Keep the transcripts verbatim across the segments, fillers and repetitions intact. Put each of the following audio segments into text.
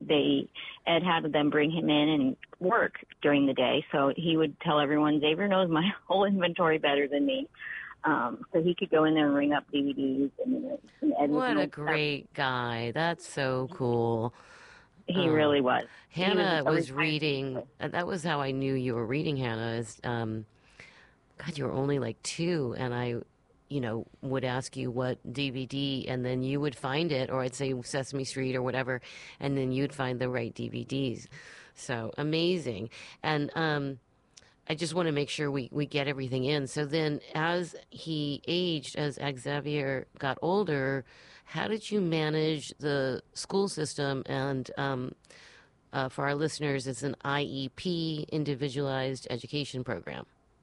they Ed had them bring him in and work during the day. So he would tell everyone, Xavier knows my whole inventory better than me. Um, so he could go in there and ring up D V Ds. And, and Ed What was a great guy. That's so cool. He um, really was. Hannah was, was reading, uh, that was how I knew you were reading, Hannah, is, um, God, you were only like two, and I, you know, would ask you what D V D, and then you would find it, or I'd say Sesame Street or whatever, and then you'd find the right D V Ds. So amazing. And, um, I just want to make sure we, we get everything in. So then as he aged, as Xavier got older, how did you manage the school system? And um, uh, for our listeners, it's an I E P, Individualized Education Program.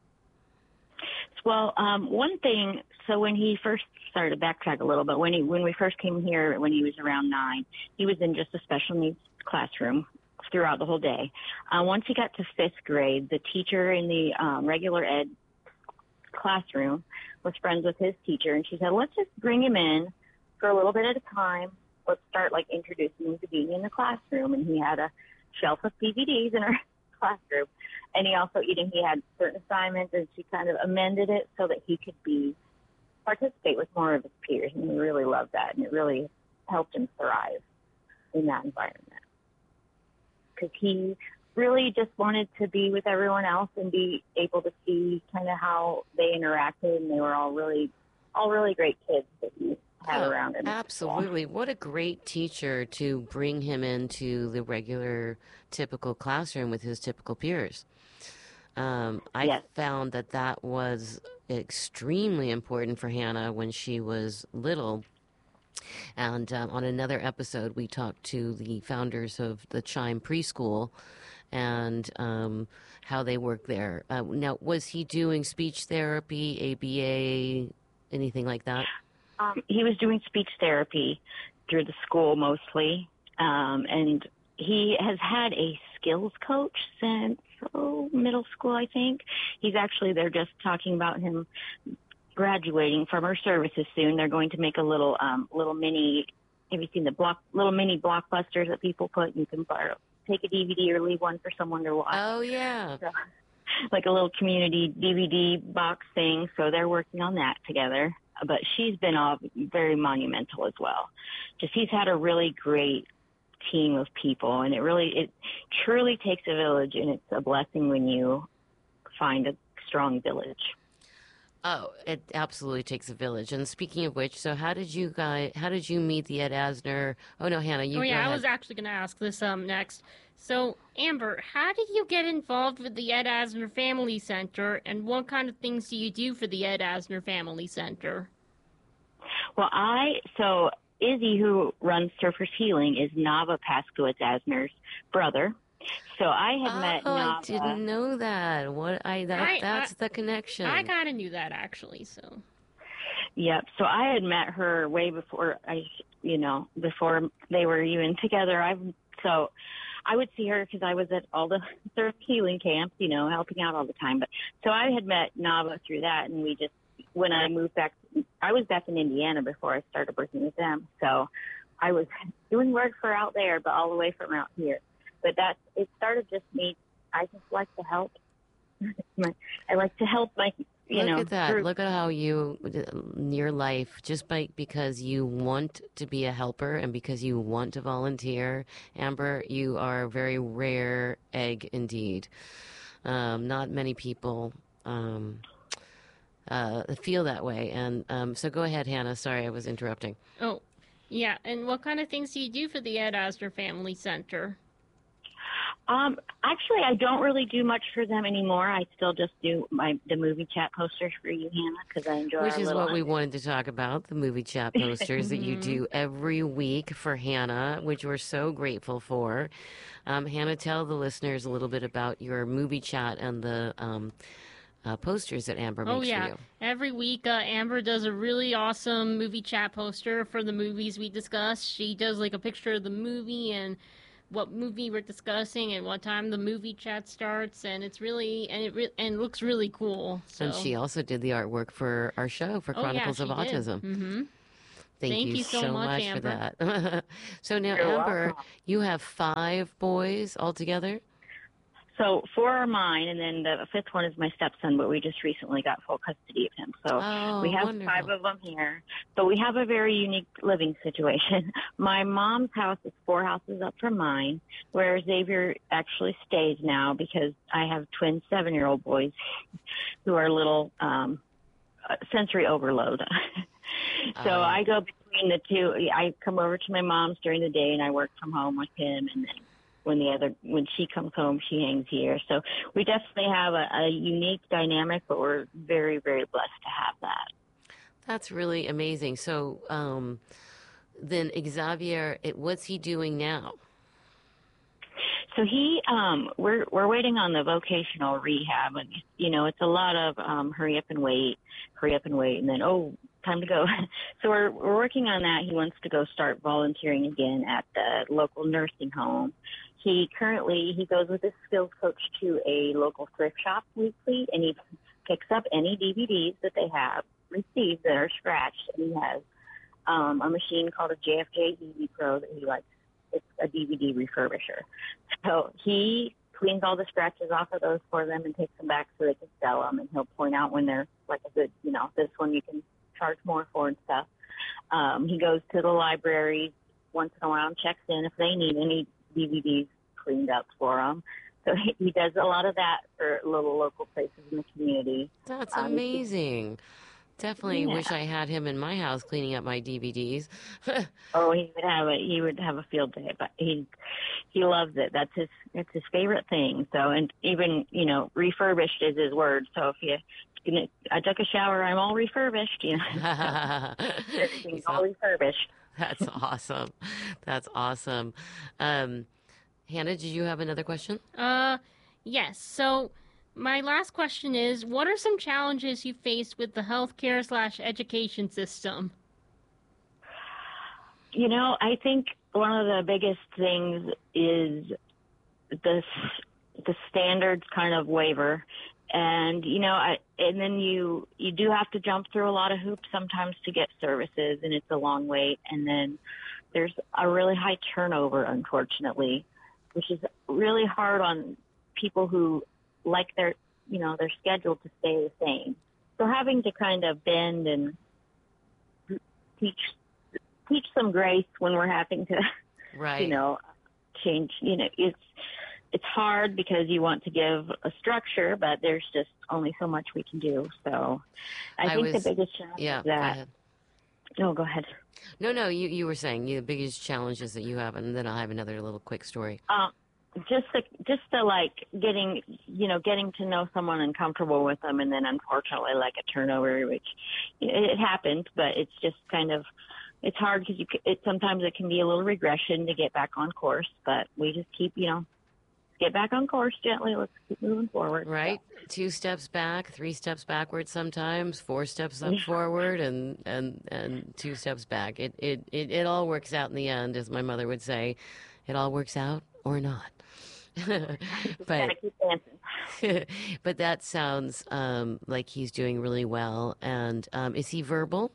Well, um, one thing, so when he first started to backtrack a little bit, when he when we first came here, when he was around nine, he was in just a special needs classroom throughout the whole day. Uh, once he got to fifth grade, the teacher in the um, regular ed classroom was friends with his teacher, and she said, let's just bring him in for a little bit at a time. Let's start, like, introducing him to being in the classroom. And he had a shelf of D V Ds in our classroom. And he also, eating, he had certain assignments, and she kind of amended it so that he could be participate with more of his peers. And we really loved that, and it really helped him thrive in that environment. Because he really just wanted to be with everyone else and be able to see kind of how they interacted, and they were all really, all really great kids that he had Oh, around him. absolutely. What a great teacher to bring him into the regular, typical classroom with his typical peers. Um, I Yes. found that that was extremely important for Hannah when she was little. And um, on another episode, we talked to the founders of the Chime Preschool and um, how they work there. Uh, now, was he doing speech therapy, A B A, anything like that? Um, he was doing speech therapy through the school mostly, um, and he has had a skills coach since oh, middle school, I think. He's actually, they're just talking about him graduating from our services soon. They're going to make a little, um, little mini, have you seen the block, little mini blockbusters that people put? You can borrow, take a D V D or leave one for someone to watch. Oh, yeah. So, like a little community D V D box thing. So they're working on that together. But she's been uh, very monumental as well. Just he's had a really great team of people, and it really, it truly takes a village, and it's a blessing when you find a strong village. Oh, it absolutely takes a village. And speaking of which, so how did you guys, how did you meet the Ed Asner? Oh, no, Hannah, you Oh, yeah, go I ahead. was actually going to ask this um next. So, Amber, how did you get involved with the Ed Asner Family Center, and what kind of things do you do for the Ed Asner Family Center? Well, I, so Izzy, who runs Surfers Healing, is Nava Paskowitz Asner's brother. So I had oh, met Nava. I didn't know that. What I that I- that's I- the connection. I kind of knew that, actually, so... Yep. So I had met her way before I, you know, before they were even together. I've, so I would see her because I was at all the surf healing camps, you know, helping out all the time. But so I had met Nava through that, and we just, when I moved back, I was back in Indiana before I started working with them. So I was doing work for out there, but all the way from out here. But that, it started just me. I just like to help. I like to help my, you Look know. at that. group. Look at how you, your life, just by, because you want to be a helper and because you want to volunteer, Amber, you are a very rare egg indeed. Um, not many people um, uh, feel that way. And um, so go ahead, Hannah. Sorry, I was interrupting. Oh, yeah, and what kind of things do you do for the Ed Asner Family Center? Um, actually, I don't really do much for them anymore. I still just do my the movie chat posters for you, Hannah, because I enjoy Which our is little what we wanted to talk about, the movie chat posters that you do every week for Hannah, which we're so grateful for. Um, Hannah, tell the listeners a little bit about your movie chat and the um, uh, posters that Amber Oh, makes yeah. for you. Every week, uh, Amber does a really awesome movie chat poster for the movies we discuss. She does, like, a picture of the movie and what movie we're discussing and what time the movie chat starts, and it's really, and it re- and looks really cool. So. And she also did the artwork for our show, for Oh, yeah, Chronicles of she did. Autism. Mm-hmm. Thank, Thank you, you so so much, much for Amber. that. So now, You're Amber, welcome. you have five boys altogether? So four are mine, and then the fifth one is my stepson, but we just recently got full custody of him. So we Oh, have wonderful. five of them here. But we have a very unique living situation. My mom's house is four houses up from mine, where Xavier actually stays now because I have twin seven-year-old boys who are little um, sensory overload. So Oh. I go between the two. I come over to my mom's during the day, and I work from home with him, and then when the other when she comes home, she hangs here. So we definitely have a, a unique dynamic, but we're very, very blessed to have that. That's really amazing. So um, then Xavier, it, what's he doing now? So he, um, we're we're waiting on the vocational rehab, and you know it's a lot of um, hurry up and wait, hurry up and wait, and then oh, time to go. So we're we're working on that. He wants to go start volunteering again at the local nursing home. He currently he goes with his skills coach to a local thrift shop weekly, and he picks up any D V Ds that they have received that are scratched. And he has um, a machine called a J F J E V Pro that he likes. It's a D V D refurbisher. So he cleans all the scratches off of those for them and takes them back so they can sell them. And he'll point out when they're like a good, you know, this one you can charge more for and stuff. Um, he goes to the library once in a while and checks in if they need any D V Ds cleaned up for them. So he, he does a lot of that for little local places in the community. That's Um, amazing. Definitely Yeah. wish I had him in my house cleaning up my D V Ds. Oh, he would have a he would have a field day, but he he loves it. That's his it's his favorite thing. So, and even you know, refurbished is his word. So if you, you know, I took a shower, I'm all refurbished. You know, everything's He's all all- refurbished. That's awesome. That's awesome. Um, Hannah, did you have another question? Uh, yes. So my last question is, what are some challenges you faced with the healthcare slash education system? You know, I think one of the biggest things is the the standards kind of waiver, and you know, I and then you you do have to jump through a lot of hoops sometimes to get services, and it's a long wait. And then there's a really high turnover, unfortunately, which is really hard on people who like their you know their schedule to stay the same. So having to kind of bend and teach. teach some grace when we're having to, Right. you know, change, you know, it's, it's hard because you want to give a structure, but there's just only so much we can do. So I, I think was- the biggest challenge Yeah. is Go that, ahead. no, go ahead. No, no. You you were saying you, the biggest challenges that you have, and then I'll have another little quick story. Um, just the, just the like getting, you know, getting to know someone and comfortable with them. And then unfortunately, like a turnover, which it, it happens, but it's just kind of, it's hard because you, c- it, sometimes it can be a little regression to get back on course, but we just keep, you know, get back on course gently. Let's keep moving forward. Right? Two steps back, three steps backwards sometimes, four steps up Yeah. forward, and, and, and two steps back. It, it, it, it all works out in the end, as my mother would say. It all works out or not. Just but gotta keep dancing. but that sounds um, like he's doing really well. And um, is he verbal?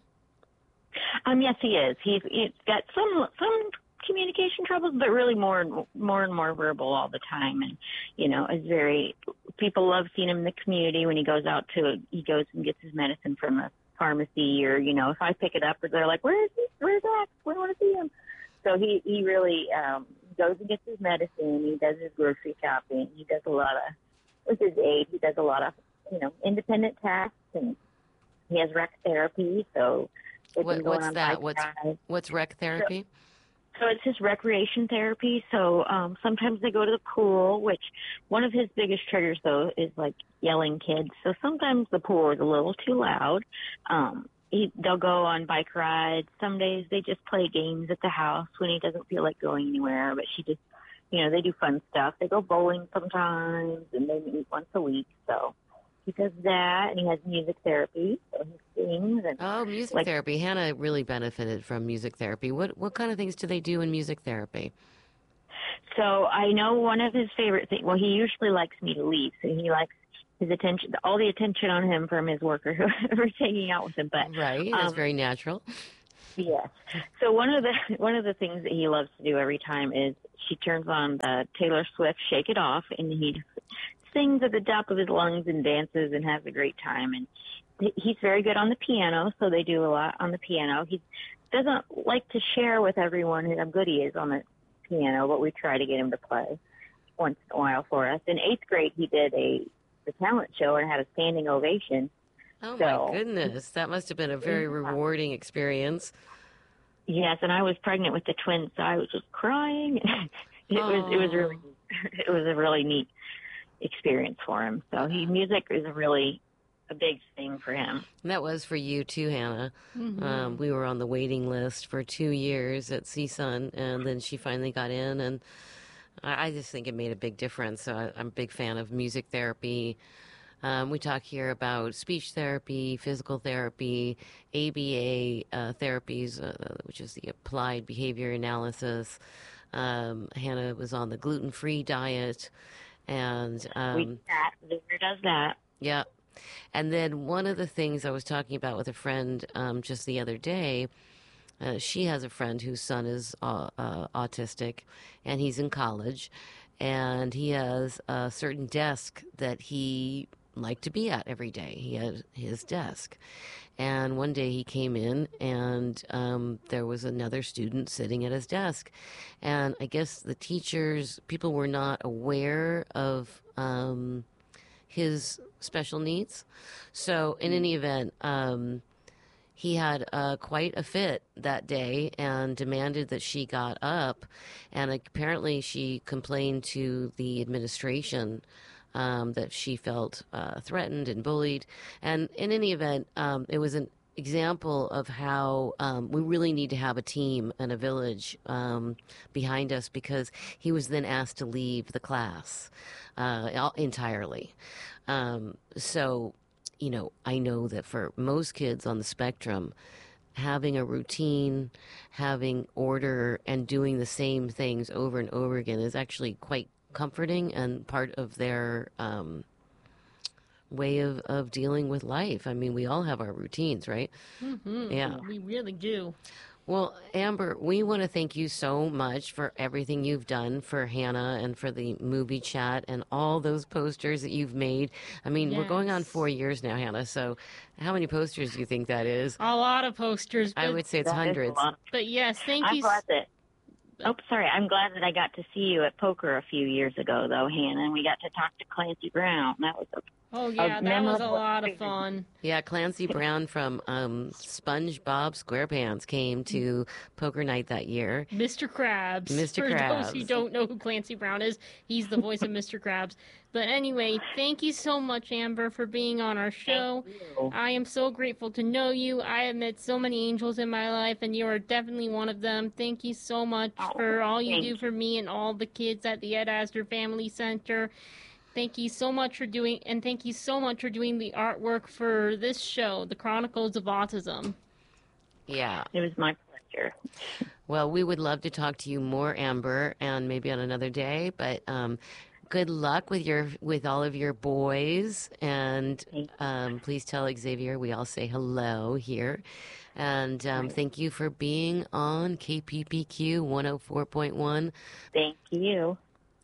Um, yes, he is. He's, he's got some some communication troubles, but really more and more and more verbal all the time. And you know, is very people love seeing him in the community when he goes out to he goes and gets his medicine from a pharmacy, or you know, if I pick it up, they're like, "Where is he? Where's X? We want to see him." So he he really um, goes and gets his medicine. He does his grocery shopping. He does a lot of with his aide. He does a lot of you know independent tasks, and he has rec therapy. So they've What, been going what's on that? bike What's rides. what's rec therapy? So it's his recreation therapy. So um, sometimes they go to the pool, which one of his biggest triggers, though, is like yelling kids. So sometimes the pool is a little too loud. Um, he, they'll go on bike rides. Some days they just play games at the house when he doesn't feel like going anywhere. But she just, you know, they do fun stuff. They go bowling sometimes, and they meet once a week. So he does that, and he has music therapy. So he sings and Oh, music like- therapy. Hannah really benefited from music therapy. What what kind of things do they do in music therapy? So I know one of his favorite things. Well, he usually likes me to leave, so he likes his attention, all the attention on him from his worker whoever's hanging out with him. But Right, that's um, very natural. Yes. So one of the one of the things that he loves to do every time is she turns on the Taylor Swift "Shake It Off," and he sings at the top of his lungs and dances and has a great time. And he's very good on the piano, so they do a lot on the piano. He doesn't like to share with everyone how good he is on the piano, but we try to get him to play once in a while for us. In eighth grade, he did a the talent show and had a standing ovation. Oh, so, my goodness. That must have been a very rewarding experience. Yes, and I was pregnant with the twins, so I was just crying. it oh. was it was really it was a really neat experience for him. So he music is a really a big thing for him. And that was for you too, Hannah. Mm-hmm. Um, we were on the waiting list for two years at C S U N, and then she finally got in, and I, I just think it made a big difference. So I, I'm a big fan of music therapy. Um, we talk here about speech therapy, physical therapy, A B A uh, therapies, uh, which is the applied behavior analysis. Um, Hannah was on the gluten-free diet, and um, we that Liver does that. Yeah, and then one of the things I was talking about with a friend um, just the other day. Uh, she has a friend whose son is uh, uh, autistic, and he's in college, and he has a certain desk that he liked to be at every day. He had his desk. And one day he came in and um, there was another student sitting at his desk. And I guess the teachers, people were not aware of um, his special needs. So in any event, um, he had uh, quite a fit that day and demanded that she got up. And apparently she complained to the administration Um, that she felt uh, threatened and bullied. And in any event, um, it was an example of how um, we really need to have a team and a village um, behind us, because he was then asked to leave the class uh, entirely. Um, so, you know, I know that for most kids on the spectrum, having a routine, having order, and doing the same things over and over again is actually quite comforting and part of their um, way of, of dealing with life. I mean, we all have our routines, right? Mm-hmm. Yeah. We really do. Well, Amber, we want to thank you so much for everything you've done for Hannah and for the movie chat and all those posters that you've made. I mean, yes. we're going on four years now, Hannah, so how many posters do you think that is? A lot of posters. I would say it's That is a hundreds. lot. But yes, thank I'm you. glad that. Oh, sorry. I'm glad that I got to see you at poker a few years ago, though, Hannah, and we got to talk to Clancy Brown. That was a Oh, yeah, a that was a memorable lot of experience. fun. Yeah, Clancy Brown from um, SpongeBob SquarePants came to poker night that year. Mister Krabs. Mister For those who Krabs. don't know who Clancy Brown is, he's the voice of Mister Krabs. But anyway, thank you so much, Amber, for being on our show. Thank you. I am so grateful to know you. I have met so many angels in my life, and you are definitely one of them. Thank you so much Oh, for all you thank do you. for me and all the kids at the Ed Asner Family Center. Thank you so much for doing, and thank you so much for doing the artwork for this show, The Chronicles of Autism. Yeah. It was my pleasure. Well, we would love to talk to you more, Amber, and maybe on another day. But um, good luck with your with all of your boys, and um, please tell Xavier we all say hello here. And um, thank you for being on K P P Q one oh four point one. Thank you.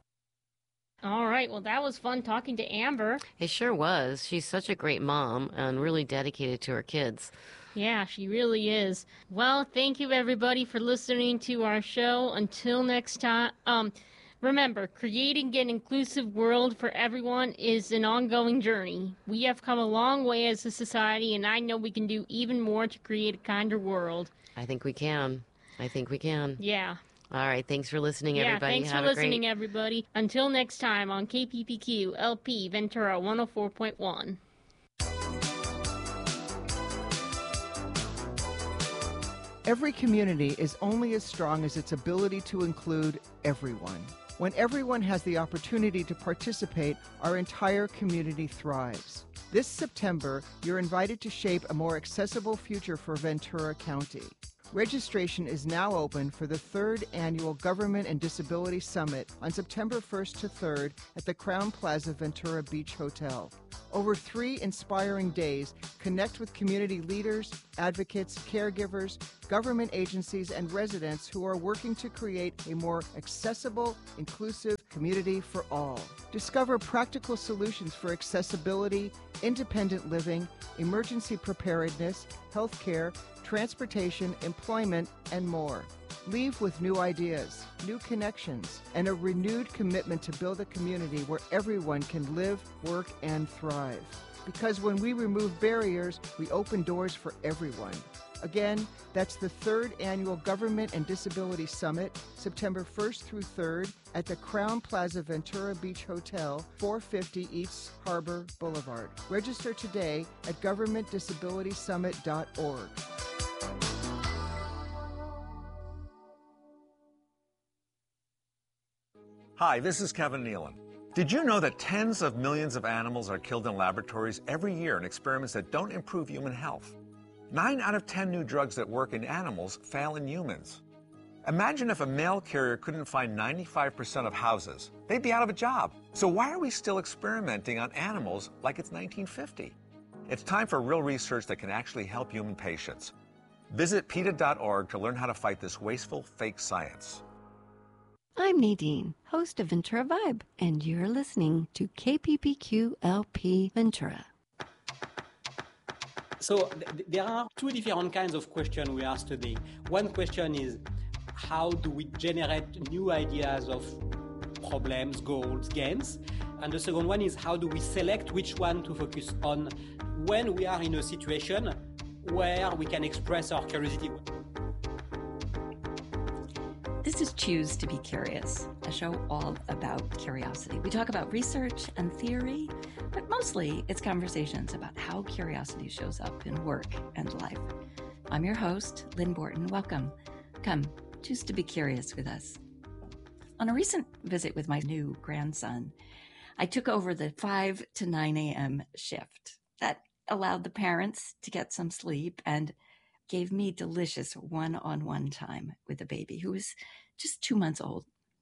All right, well, that was fun talking to Amber. It sure was. She's such a great mom and really dedicated to her kids. Yeah, she really is. Well, thank you everybody for listening to our show. Until next time, um, remember, creating an inclusive world for everyone is an ongoing journey. We have come a long way as a society, and I know we can do even more to create a kinder world. I think we can. I think we can. Yeah. All right. Thanks for listening, Yeah, everybody. thanks Have for a listening, great... everybody. Until next time on K P P Q L P Ventura one oh four point one. Every community is only as strong as its ability to include everyone. When everyone has the opportunity to participate, our entire community thrives. This September, you're invited to shape a more accessible future for Ventura County. Registration is now open for the third annual Government and Disability Summit on September first to third at the Crowne Plaza Ventura Beach Hotel. Over three inspiring days, connect with community leaders, advocates, caregivers, government agencies, and residents who are working to create a more accessible, inclusive community for all. Discover practical solutions for accessibility, independent living, emergency preparedness, healthcare, transportation, employment, and more. Leave with new ideas, new connections, and a renewed commitment to build a community where everyone can live, work, and thrive. Because when we remove barriers, we open doors for everyone. Again, that's the third annual Government and Disability Summit, September first through third at the Crowne Plaza Ventura Beach Hotel, four fifty East Harbor Boulevard. Register today at government disability summit dot org. Hi, this is Kevin Nealon. Did you know that tens of millions of animals are killed in laboratories every year in experiments that don't improve human health? Nine out of ten new drugs that work in animals fail in humans. Imagine if a mail carrier couldn't find ninety-five percent of houses. They'd be out of a job. So why are we still experimenting on animals like it's nineteen fifty? It's time for real research that can actually help human patients. Visit PETA dot org to learn how to fight this wasteful, fake science. I'm Nadine, host of Ventura Vibe, and you're listening to K P P Q L P Ventura. So th- there are two different kinds of questions we ask today. One question is, how do we generate new ideas of problems, goals, games? And the second one is, how do we select which one to focus on when we are in a situation where we can express our curiosity? This is Choose to Be Curious, a show all about curiosity. We talk about research and theory, but mostly it's conversations about how curiosity shows up in work and life. I'm your host, Lynn Borton. Welcome. Come, choose to be curious with us. On a recent visit with my new grandson, I took over the five to nine a.m. shift. That allowed the parents to get some sleep and gave me delicious one-on-one time with the baby, who was just two months old.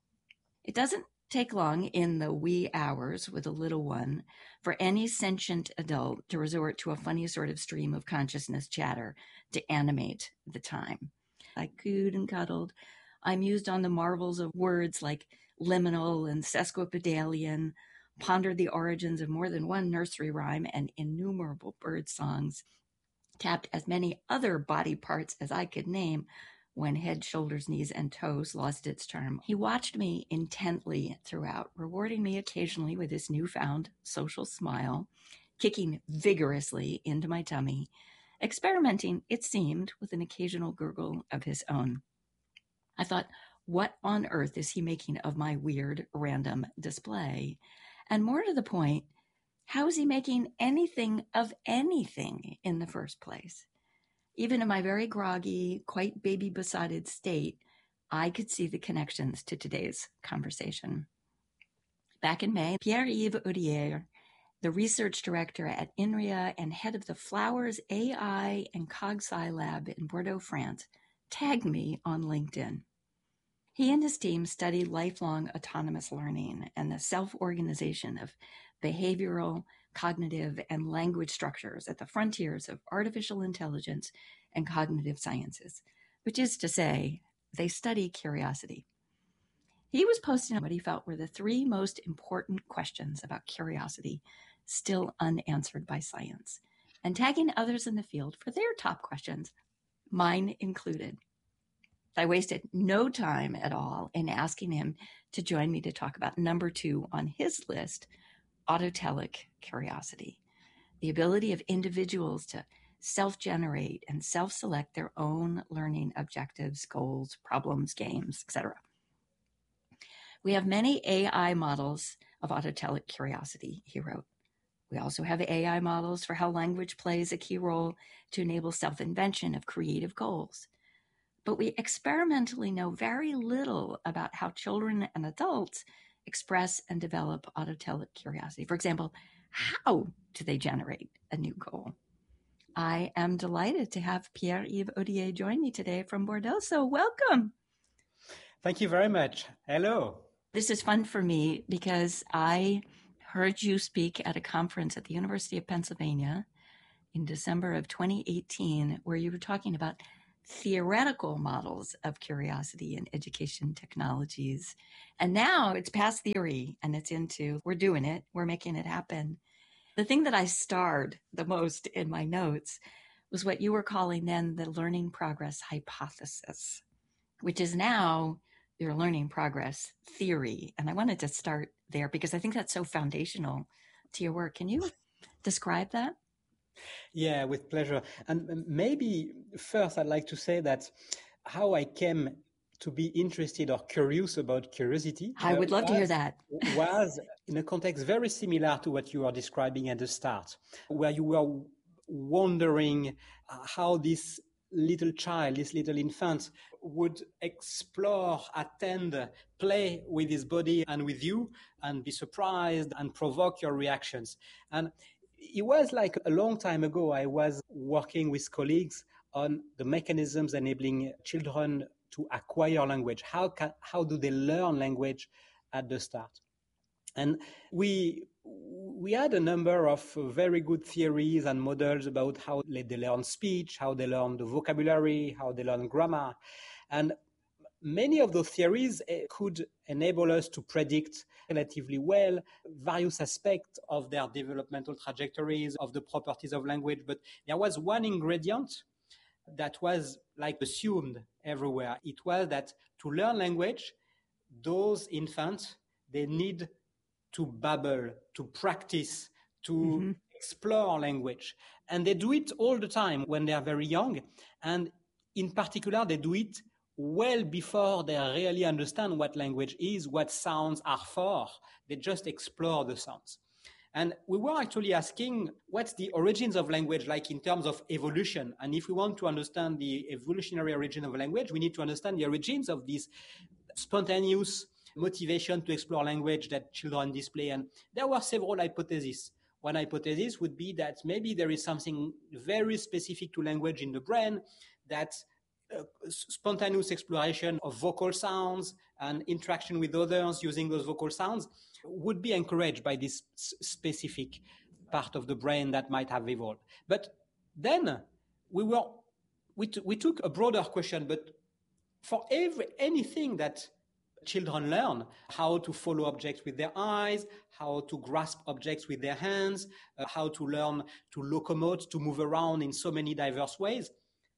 It doesn't take long in the wee hours with a little one for any sentient adult to resort to a funny sort of stream of consciousness chatter to animate the time. I cooed and cuddled. I mused on the marvels of words like liminal and sesquipedalian, pondered the origins of more than one nursery rhyme and innumerable bird songs, tapped as many other body parts as I could name when head, shoulders, knees, and toes lost its charm. He watched me intently throughout, rewarding me occasionally with his newfound social smile, kicking vigorously into my tummy, experimenting, it seemed, with an occasional gurgle of his own. I thought, what on earth is he making of my weird, random display? And more to the point, how is he making anything of anything in the first place? Even in my very groggy, quite baby-besotted state, I could see the connections to today's conversation. Back in May, Pierre-Yves Audier, the research director at INRIA and head of the Flowers A I and CogSci lab in Bordeaux, France, tagged me on LinkedIn. He and his team studied lifelong autonomous learning and the self-organization of behavioral, cognitive, and language structures at the frontiers of artificial intelligence and cognitive sciences, which is to say, they study curiosity. He was posting what he felt were the three most important questions about curiosity still unanswered by science, and tagging others in the field for their top questions, mine included. I wasted no time at all in asking him to join me to talk about number two on his list, autotelic curiosity, the ability of individuals to self-generate and self-select their own learning objectives, goals, problems, games, et cetera. We have many A I models of autotelic curiosity, he wrote. We also have A I models for how language plays a key role to enable self-invention of creative goals. But we experimentally know very little about how children and adults express and develop autotelic curiosity. For example, how do they generate a new goal? I am delighted to have Pierre-Yves Odier join me today from Bordeaux. So welcome. Thank you very much. Hello. This is fun for me because I heard you speak at a conference at the University of Pennsylvania in December of twenty eighteen, where you were talking about theoretical models of curiosity in education technologies. And now it's past theory and it's into, we're doing it, we're making it happen. The thing that I starred the most in my notes was what you were calling then the learning progress hypothesis, which is now your learning progress theory. And I wanted to start there because I think that's so foundational to your work. Can you describe that? Yeah, with pleasure. And maybe first I'd like to say that how I came to be interested or curious about curiosity. I would love was, to hear that. was in a context very similar to what you were describing at the start, where you were wondering how this little child, this little infant would explore, attend, play with his body and with you and be surprised and provoke your reactions. And it was like a long time ago, I was working with colleagues on the mechanisms enabling children to acquire language. How can, how do they learn language at the start? And we we had a number of very good theories and models about how they learn speech, how they learn the vocabulary, how they learn grammar. And many of those theories could enable us to predict relatively well various aspects of their developmental trajectories, of the properties of language. But there was one ingredient that was like assumed everywhere. It was that to learn language, those infants, they need to babble, to practice, to mm-hmm. explore language. And they do it all the time when they are very young. And in particular, they do it well before they really understand what language is, what sounds are for. They just explore the sounds. And we were actually asking what's the origins of language like in terms of evolution. And if we want to understand the evolutionary origin of language, we need to understand the origins of this spontaneous motivation to explore language that children display. And there were several hypotheses. One hypothesis would be that maybe there is something very specific to language in the brain, that uh, spontaneous exploration of vocal sounds and interaction with others using those vocal sounds would be encouraged by this s- specific part of the brain that might have evolved. But then we were we, t- we took a broader question, but for every anything that children learn, how to follow objects with their eyes, how to grasp objects with their hands, uh, how to learn to locomote, to move around in so many diverse ways,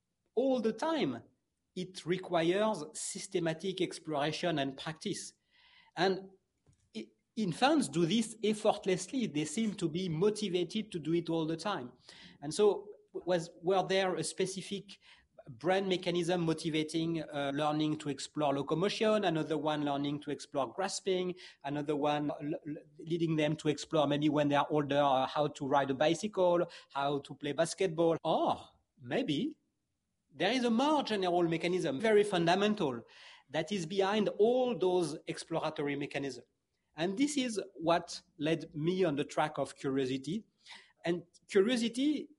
all the time, it requires systematic exploration and practice. And it, infants do this effortlessly. They seem to be motivated to do it all the time. And so was were there a specific brain mechanism motivating uh, learning to explore locomotion, another one learning to explore grasping, another one l- leading them to explore maybe when they are older uh, how to ride a bicycle, how to play basketball, or maybe there is a more general mechanism, very fundamental, that is behind all those exploratory mechanisms. And this is what led me on the track of curiosity. And curiosity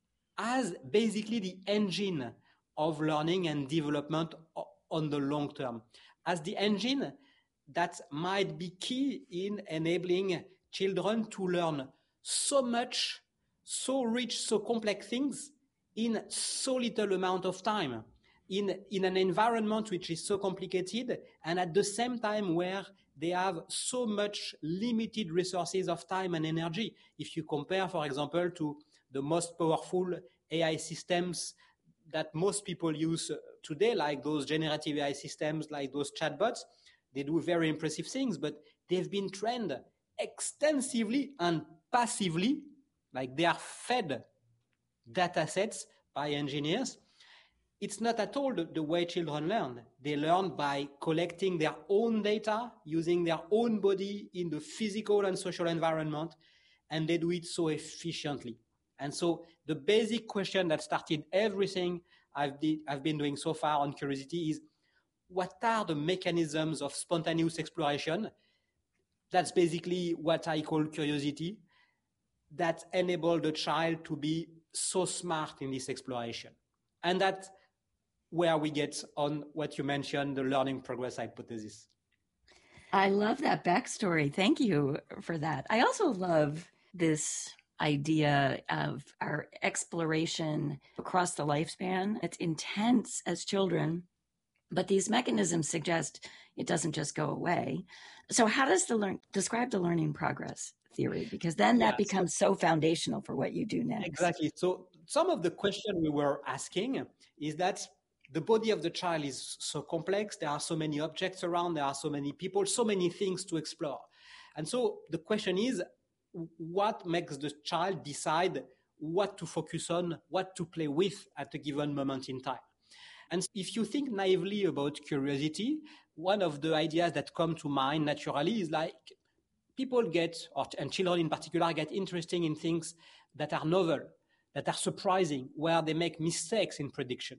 as basically the engine of learning and development on the long term, as the engine that might be key in enabling children to learn so much, so rich, so complex things in so little amount of time, in, in an environment which is so complicated, and at the same time where they have so much limited resources of time and energy. If you compare, for example, to the most powerful A I systems that most people use today, like those generative A I systems, like those chatbots, they do very impressive things, but they've been trained extensively and passively, like they are fed data sets by engineers. It's not at all the, the way children learn. They learn by collecting their own data, using their own body in the physical and social environment, and they do it so efficiently. And so the basic question that started everything I've, did, I've been doing so far on curiosity is, what are the mechanisms of spontaneous exploration? That's basically what I call curiosity, that enable the child to be so smart in this exploration. And that's where we get on what you mentioned, the learning progress hypothesis. I love that backstory. Thank you for that. I also love this idea of our exploration across the lifespan. It's intense as children, but these mechanisms suggest it doesn't just go away. So how does the learn describe the learning progress theory? Because then that yeah, becomes so, so foundational for what you do next. Exactly. So some of the questions we were asking is that the body of the child is so complex. There are so many objects around. There are so many people, so many things to explore. And so the question is, what makes the child decide what to focus on, what to play with at a given moment in time? And if you think naively about curiosity, one of the ideas that come to mind naturally is like people get, or, and children in particular, get interested in things that are novel, that are surprising, where they make mistakes in prediction.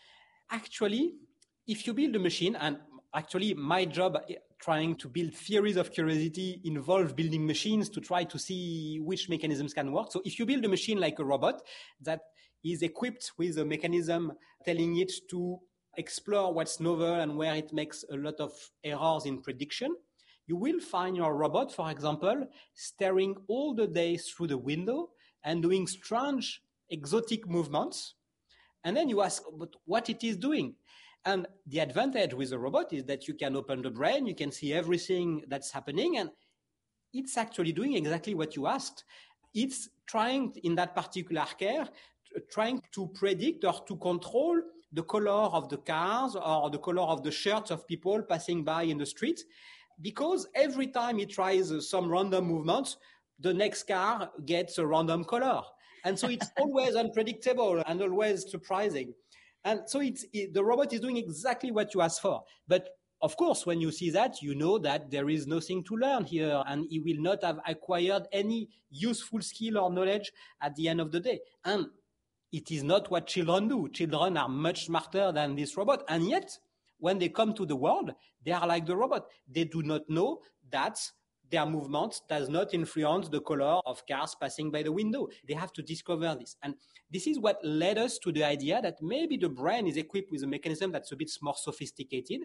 Actually, if you build a machine, and actually my job trying to build theories of curiosity involves building machines to try to see which mechanisms can work. So if you build a machine like a robot that is equipped with a mechanism telling it to explore what's novel and where it makes a lot of errors in prediction, you will find your robot, for example, staring all the day through the window and doing strange, exotic movements. And then you ask, but what it is doing? And the advantage with a robot is that you can open the brain, you can see everything that's happening, and it's actually doing exactly what you asked. It's trying, in that particular care, trying to predict or to control the color of the cars or the color of the shirts of people passing by in the street, because every time it tries some random movement, the next car gets a random color. And so it's always unpredictable and always surprising. And so it's, it, the robot is doing exactly what you asked for. But of course, when you see that, you know that there is nothing to learn here and he will not have acquired any useful skill or knowledge at the end of the day. And it is not what children do. Children are much smarter than this robot. And yet, when they come to the world, they are like the robot. They do not know that their movement does not influence the color of cars passing by the window. They have to discover this. And this is what led us to the idea that maybe the brain is equipped with a mechanism that's a bit more sophisticated,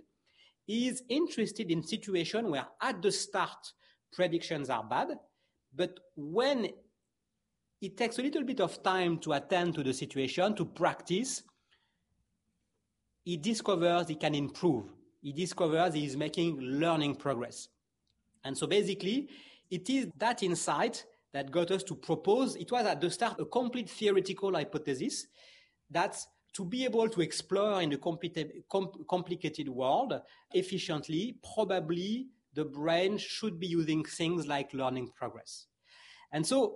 is interested in situations where at the start predictions are bad, but when it takes a little bit of time to attend to the situation, to practice, he discovers he can improve. He discovers he is making learning progress. And so basically, it is that insight that got us to propose, it was at the start a complete theoretical hypothesis that to be able to explore in a complicated world efficiently, probably the brain should be using things like learning progress. And so,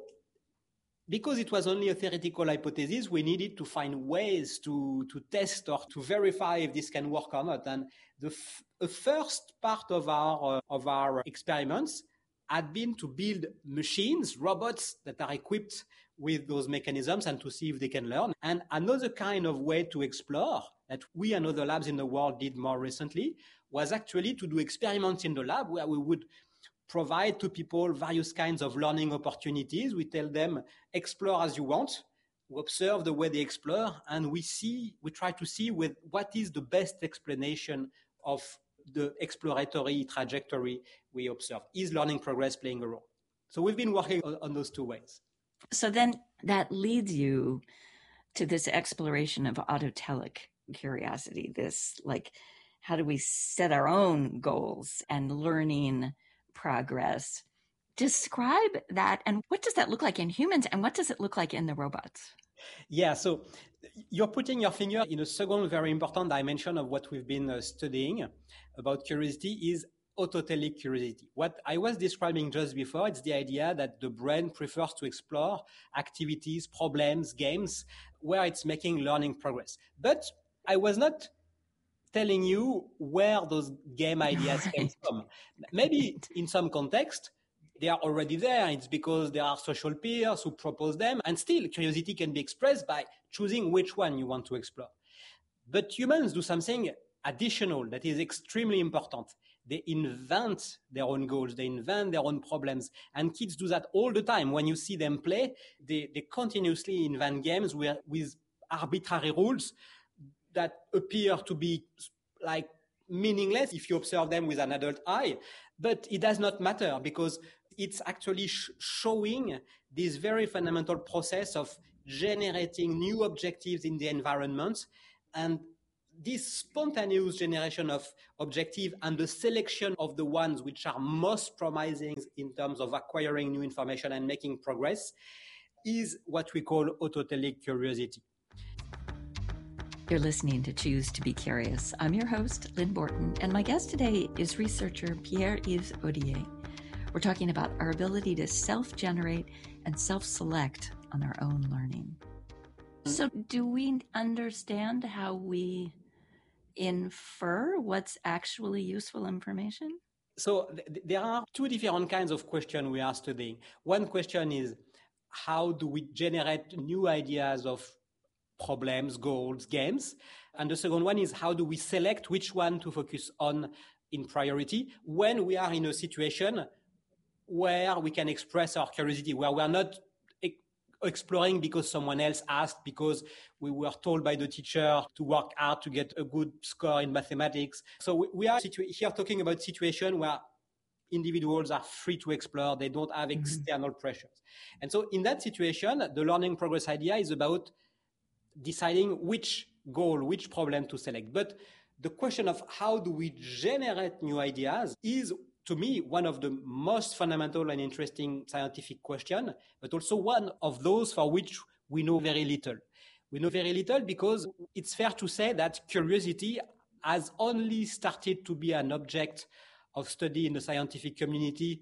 because it was only a theoretical hypothesis, we needed to find ways to, to test or to verify if this can work or not. And the, f- the first part of our, uh, of our experiments had been to build machines, robots that are equipped with those mechanisms and to see if they can learn. And another kind of way to explore that we and other labs in the world did more recently was actually to do experiments in the lab where we would provide to people various kinds of learning opportunities. We tell them, explore as you want. We observe the way they explore, and we see, we try to see with what is the best explanation of the exploratory trajectory we observe. Is learning progress playing a role? So we've been working on, on those two ways. So then that leads you to this exploration of autotelic curiosity, this like, how do we set our own goals and learning progress? Describe that, and what does that look like in humans, and what does it look like in the robots? Yeah, so you're putting your finger in a second very important dimension of what we've been uh, studying about curiosity is autotelic curiosity. What I was describing just before, it's the idea that the brain prefers to explore activities, problems, games, where it's making learning progress. But I was not telling you where those game ideas right. came from. Maybe in some context, they are already there. It's because there are social peers who propose them. And still, curiosity can be expressed by choosing which one you want to explore. But humans do something additional that is extremely important. they invent their own goals, they invent their own problems. And kids do that all the time. When you see them play, they, they continuously invent games with, with arbitrary rules that appear to be like meaningless if you observe them with an adult eye. But it does not matter because it's actually sh- showing this very fundamental process of generating new objectives in the environment. And this spontaneous generation of objective and the selection of the ones which are most promising in terms of acquiring new information and making progress is what we call autotelic curiosity. You're listening to Choose to be Curious. I'm your host, Lynn Borton, and my guest today is researcher Pierre-Yves Odier. We're talking about our ability to self-generate and self-select on our own learning. So do we understand how we infer what's actually useful information? So th- there are two different kinds of questions we are studying. One question is, how do we generate new ideas of problems, goals, games? And the second one is, how do we select which one to focus on in priority when we are in a situation where we can express our curiosity, where we are not e- exploring because someone else asked, because we were told by the teacher to work hard to get a good score in mathematics. So we, we are situ- here talking about situation where individuals are free to explore. They don't have mm-hmm. external pressures. And so in that situation, the learning progress idea is about deciding which goal, which problem to select. But the question of how do we generate new ideas is, to me, one of the most fundamental and interesting scientific questions, but also one of those for which we know very little. We know very little because it's fair to say that curiosity has only started to be an object of study in the scientific community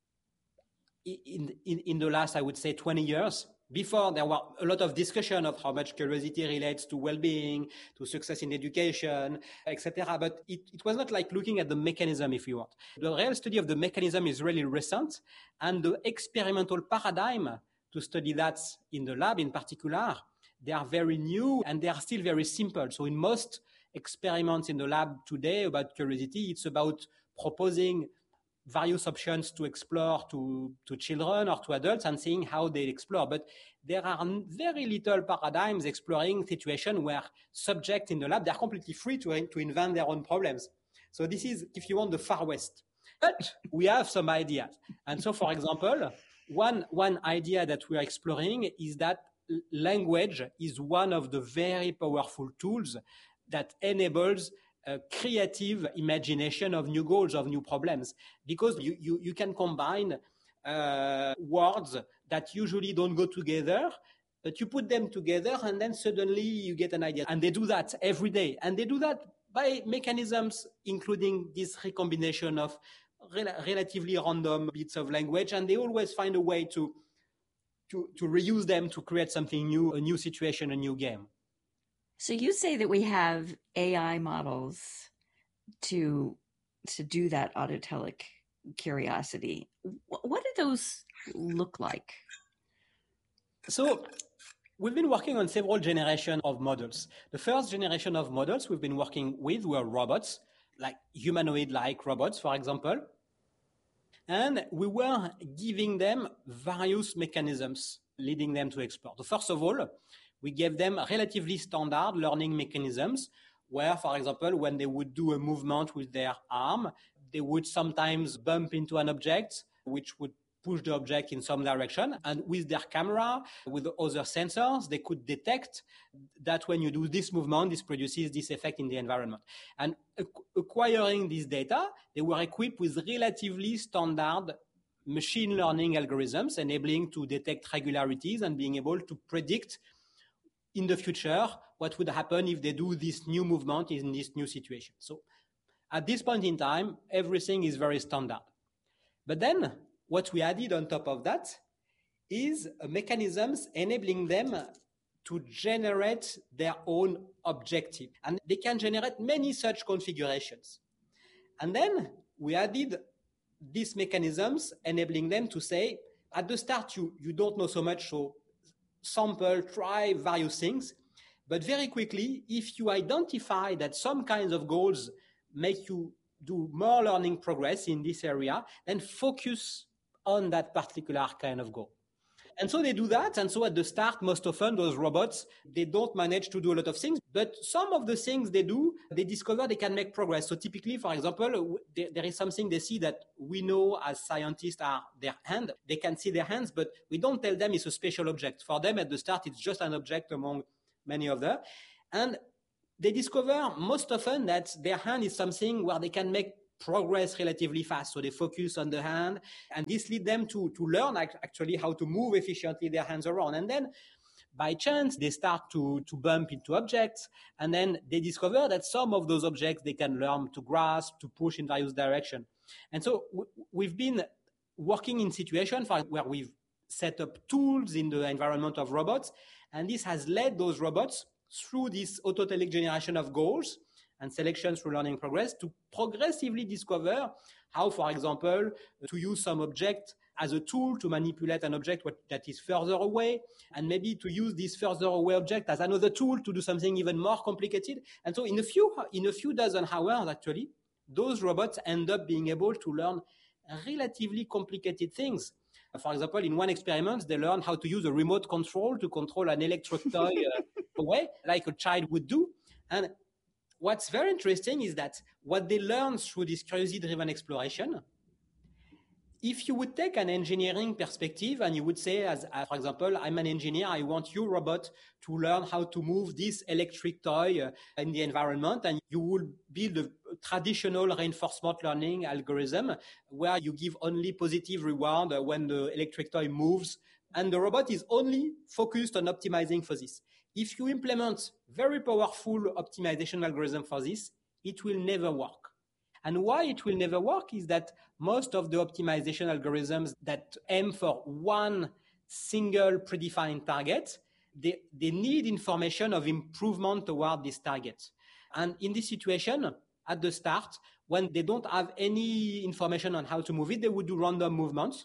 in, in, in the last, I would say, twenty years. Before, there were a lot of discussion of how much curiosity relates to well-being, to success in education, et cetera. But it, it was not like looking at the mechanism, if you want. The real study of the mechanism is really recent, and the experimental paradigm to study that in the lab in particular, they are very new and they are still very simple. So in most experiments in the lab today about curiosity, it's about proposing various options to explore to, to children or to adults and seeing how they explore. But there are very little paradigms exploring situations where subjects in the lab, they're completely free to, to invent their own problems. So this is, if you want, the Far West. But we have some ideas. And so, for example, one, one idea that we are exploring is that language is one of the very powerful tools that enables a creative imagination of new goals, of new problems, because you, you, you can combine uh, words that usually don't go together, but you put them together and then suddenly you get an idea. And they do that every day. And they do that by mechanisms, including this recombination of rel- relatively random bits of language. And they always find a way to, to, to reuse them to create something new, a new situation, a new game. So you say that we have A I models to to do that autotelic curiosity. What do those look like? So we've been working on several generations of models. The first generation of models we've been working with were robots, like humanoid-like robots, for example. And we were giving them various mechanisms leading them to explore. So first of all, we gave them relatively standard learning mechanisms where, for example, when they would do a movement with their arm, they would sometimes bump into an object, which would push the object in some direction. And with their camera, with the other sensors, they could detect that when you do this movement, this produces this effect in the environment. And acquiring this data, they were equipped with relatively standard machine learning algorithms, enabling to detect regularities and being able to predict in the future what would happen if they do this new movement in this new situation. So at this point in time, everything is very standard. But then what we added on top of that is mechanisms enabling them to generate their own objective. And they can generate many such configurations. And then we added these mechanisms enabling them to say, at the start, you, you don't know so much, so sample, try various things. But very quickly, if you identify that some kinds of goals make you do more learning progress in this area, then focus on that particular kind of goal. And so they do that. And so at the start, most often those robots, they don't manage to do a lot of things, but some of the things they do, they discover they can make progress. So typically, for example, there is something they see that we know as scientists are their hand. They can see their hands, but we don't tell them it's a special object. For them at the start, it's just an object among many others. And they discover most often that their hand is something where they can make progress relatively fast. So they focus on the hand, and this leads them to, to learn actually how to move efficiently their hands around. And then by chance, they start to, to bump into objects, and then they discover that some of those objects they can learn to grasp, to push in various directions. And so w- we've been working in situations where we've set up tools in the environment of robots, and this has led those robots through this autotelic generation of goals and selection through learning progress to progressively discover how, for example, to use some object as a tool to manipulate an object that is further away, and maybe to use this further away object as another tool to do something even more complicated. And so in a few, in a few dozen hours, actually, those robots end up being able to learn relatively complicated things. For example, in one experiment, they learned how to use a remote control to control an electric toy uh, away, like a child would do. And what's very interesting is that what they learn through this curiosity-driven exploration, if you would take an engineering perspective and you would say, as uh, for example, I'm an engineer, I want your robot to learn how to move this electric toy uh, in the environment, and you would build a traditional reinforcement learning algorithm where you give only positive reward when the electric toy moves, and the robot is only focused on optimizing for this. If you implement very powerful optimization algorithm for this, it will never work. And why it will never work is that most of the optimization algorithms that aim for one single predefined target, they, they need information of improvement toward this target. And in this situation, at the start, when they don't have any information on how to move it, they would do random movements.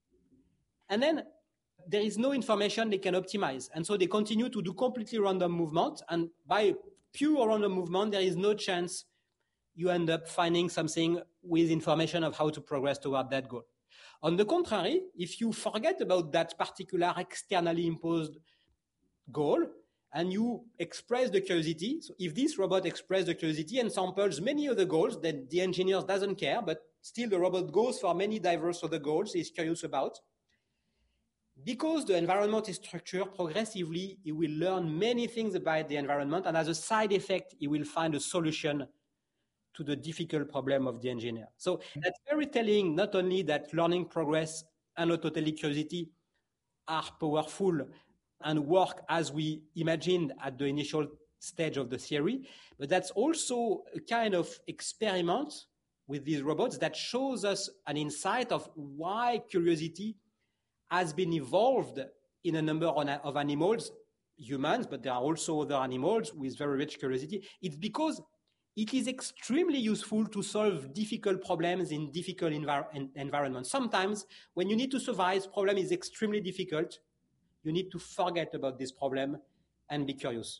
And then there is no information they can optimize. And so they continue to do completely random movement. And by pure random movement, there is no chance you end up finding something with information of how to progress toward that goal. On the contrary, if you forget about that particular externally imposed goal and you express the curiosity, so if this robot expresses the curiosity and samples many other goals that the engineer doesn't care, but still the robot goes for many diverse other goals he's curious about, because the environment is structured progressively, he will learn many things about the environment, and as a side effect, he will find a solution to the difficult problem of the engineer. So that's very telling, not only that learning progress and autotelic curiosity are powerful and work as we imagined at the initial stage of the theory, but that's also a kind of experiment with these robots that shows us an insight of why curiosity has been evolved in a number of animals, humans, but there are also other animals with very rich curiosity. It's because it is extremely useful to solve difficult problems in difficult envir- environments. Sometimes when you need to survive, the problem is extremely difficult. You need to forget about this problem and be curious.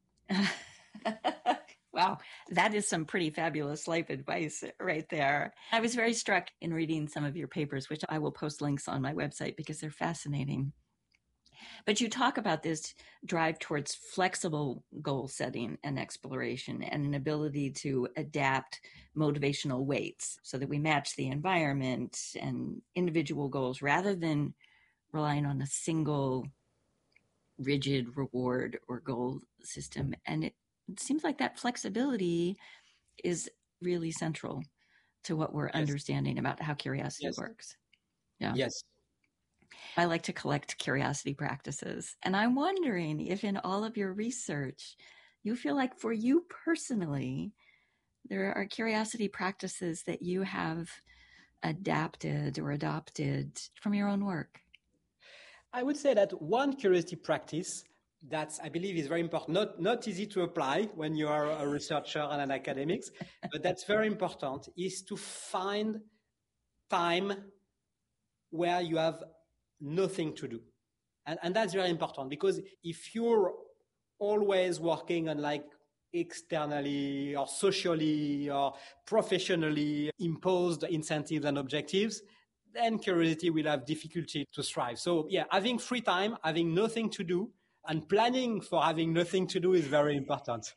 Wow, that is some pretty fabulous life advice right there. I was very struck in reading some of your papers, which I will post links on my website because they're fascinating. But you talk about this drive towards flexible goal setting and exploration and an ability to adapt motivational weights so that we match the environment and individual goals rather than relying on a single rigid reward or goal system. And it, it seems like that flexibility is really central to what we're yes. understanding about how curiosity yes. works. Yeah. Yes. I like to collect curiosity practices. And I'm wondering if in all of your research, you feel like for you personally, there are curiosity practices that you have adapted or adopted from your own work. I would say that one curiosity practice that I believe is very important, not, not easy to apply when you are a researcher and an academic, but that's very important, is to find time where you have nothing to do. And, and that's very important because if you're always working on like externally or socially or professionally imposed incentives and objectives, then curiosity will have difficulty to thrive. So yeah, having free time, having nothing to do, and planning for having nothing to do is very important.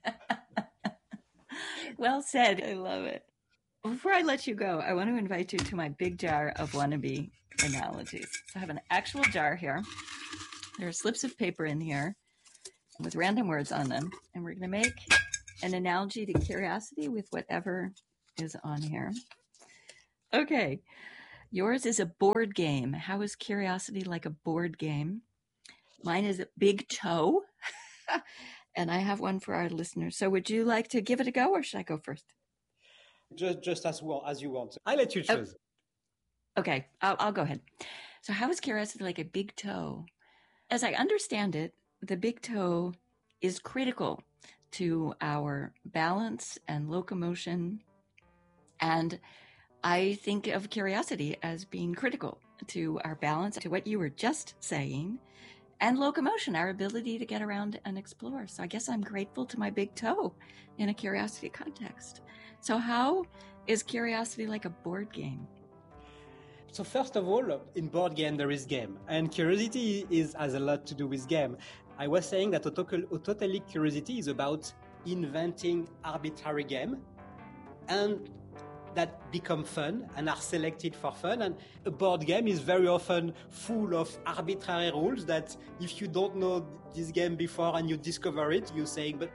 Well said. I love it. Before I let you go, I want to invite you to my big jar of wannabe analogies. So I have an actual jar here. There are slips of paper in here with random words on them. And we're going to make an analogy to curiosity with whatever is on here. Okay. Yours is a board game. How is curiosity like a board game? Mine is a big toe. And I have one for our listeners. So would you like to give it a go, or should I go first? Just, just as well as you want. I let you choose. Oh, okay, I'll, I'll go ahead. So how is curiosity like a big toe? As I understand it, the big toe is critical to our balance and locomotion. And I think of curiosity as being critical to our balance, to what you were just saying, and locomotion, our ability to get around and explore. So I guess I'm grateful to my big toe in a curiosity context. So how is curiosity like a board game? So first of all, in board game, there is game. And curiosity is has a lot to do with game. I was saying that totally curiosity is about inventing arbitrary game and that become fun and are selected for fun. And a board game is very often full of arbitrary rules that if you don't know this game before and you discover it, you say, but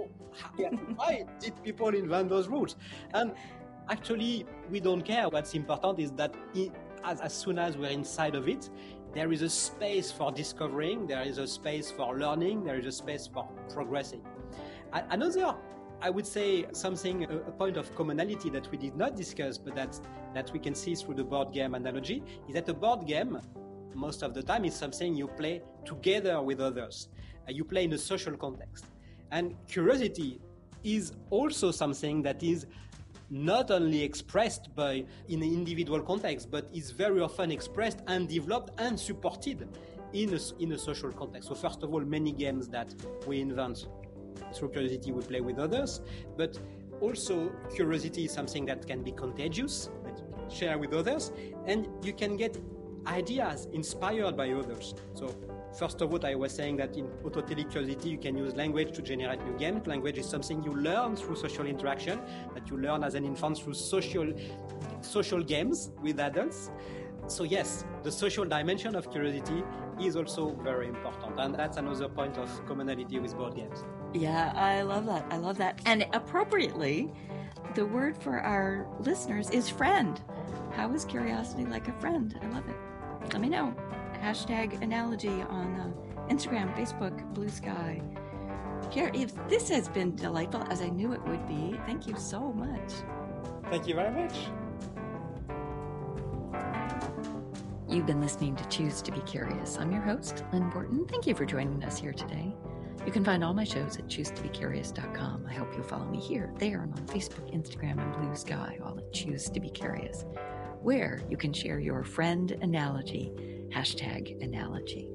why did people invent those rules? And actually, we don't care. What's important is that as, as soon as we're inside of it, there is a space for discovering, there is a space for learning, there is a space for progressing. Another, I would say something, a, a point of commonality that we did not discuss, but that, that we can see through the board game analogy, is that a board game, most of the time, is something you play together with others. Uh, you play in a social context. And curiosity is also something that is not only expressed by in an individual context, but is very often expressed and developed and supported in a, in a social context. So first of all, many games that we invent through curiosity we play with others, but also curiosity is something that can be contagious, that you can share with others, and you can get ideas inspired by others. So first of all, I was saying that in autotelic curiosity, you can use language to generate new games. Language is something you learn through social interaction, that you learn as an infant through social, social games with adults. So yes, the social dimension of curiosity is also very important. And that's another point of commonality with board games. Yeah, I love that. I love that. And appropriately, the word for our listeners is friend. How is curiosity like a friend? I love it. Let me know. Hashtag analogy on uh, Instagram, Facebook, Blue Sky. Pierre-Yves, this has been delightful, as I knew it would be. Thank you so much. Thank you very much. You've been listening to Choose to Be Curious. I'm your host, Lynn Borton. Thank you for joining us here today. You can find all my shows at choose to be curious dot com. I hope you'll follow me here, there, and on Facebook, Instagram, and Blue Sky, all at Choose to Be Curious, where you can share your friend analogy, hashtag analogy.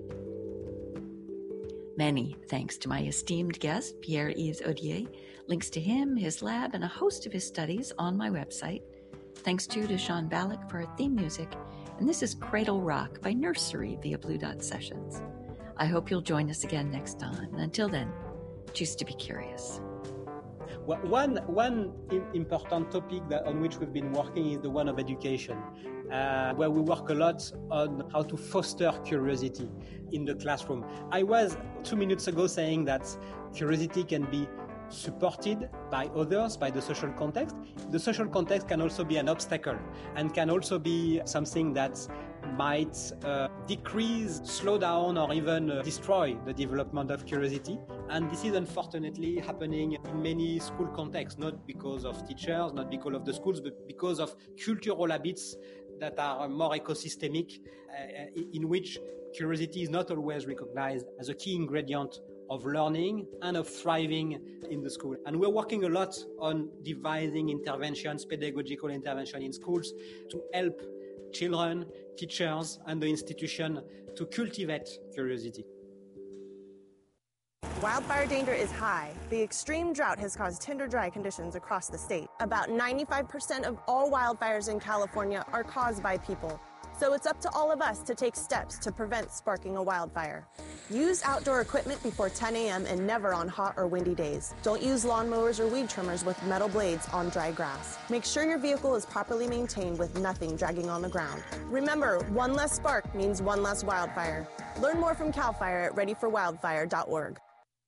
Many thanks to my esteemed guest, Pierre-Yves Audier. Links to him, his lab, and a host of his studies on my website. Thanks too to Sean Ballack for our theme music. And this is Cradle Rock by Nursery via Blue Dot Sessions. I hope you'll join us again next time. And until then, choose to be curious. Well, one one important topic that, on which we've been working is the one of education, uh, where we work a lot on how to foster curiosity in the classroom. I was two minutes ago saying that curiosity can be supported by others, by the social context. The social context can also be an obstacle and can also be something that might uh, decrease, slow down, or even uh, destroy the development of curiosity. And this is unfortunately happening in many school contexts, not because of teachers, not because of the schools, but because of cultural habits that are more ecosystemic, uh, in which curiosity is not always recognized as a key ingredient of learning and of thriving in the school. And we're working a lot on devising interventions, pedagogical intervention in schools to help children, teachers, and the institution to cultivate curiosity. Wildfire danger is high. The extreme drought has caused tinder dry conditions across the state. About ninety-five percent of all wildfires in California are caused by people. So it's up to all of us to take steps to prevent sparking a wildfire. Use outdoor equipment before ten a m and never on hot or windy days. Don't use lawnmowers or weed trimmers with metal blades on dry grass. Make sure your vehicle is properly maintained with nothing dragging on the ground. Remember, one less spark means one less wildfire. Learn more from CAL FIRE at ready for wildfire dot org.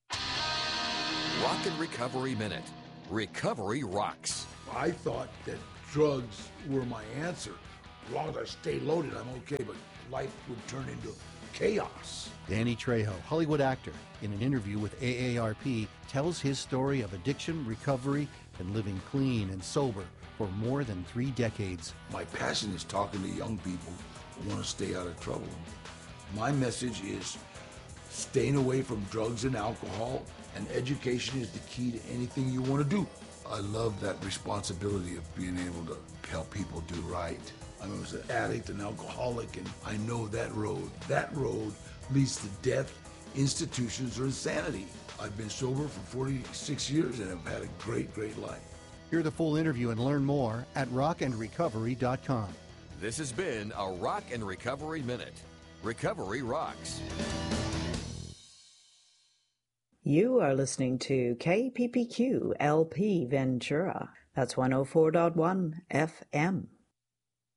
Rock and Recovery Minute. Recovery rocks. I thought that drugs were my answer. As long as I stay loaded, I'm okay, but life would turn into chaos. Danny Trejo, Hollywood actor, in an interview with A A R P, tells his story of addiction, recovery, and living clean and sober for more than three decades. My passion is talking to young people who want to stay out of trouble. My message is staying away from drugs and alcohol, and education is the key to anything you want to do. I love that responsibility of being able to help people do right. I was an addict, an alcoholic, and I know that road. That road leads to death, institutions, or insanity. I've been sober for forty-six years and have had a great, great life. Hear the full interview and learn more at rock and recovery dot com. This has been a Rock and Recovery Minute. Recovery rocks. You are listening to K P P Q L P Ventura. That's one oh four point one F M.